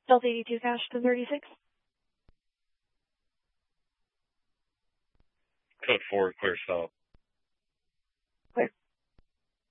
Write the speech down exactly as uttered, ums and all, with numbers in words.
Delta eighty-two Cash to thirty-six. Code four, clear south.